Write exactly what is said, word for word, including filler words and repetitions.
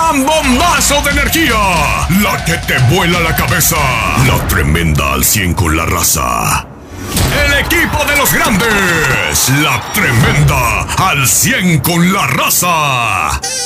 gran bombazo de energía, la que te vuela la cabeza. La tremenda al cien con la raza. El equipo de los grandes, la tremenda al cien con la raza.